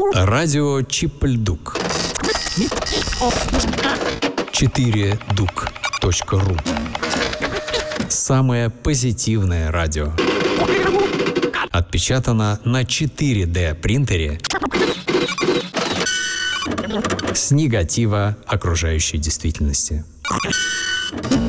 Радио Чип-Льдук. 4duк.ру. Самое позитивное радио. Отпечатано на 4D принтере с негатива окружающей действительности.